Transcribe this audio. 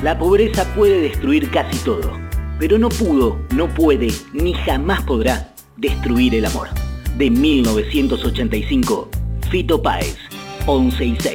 La pobreza puede destruir casi todo, pero no pudo, no puede, ni jamás podrá destruir el amor. De 1985, Fito Páez, 11 y 6.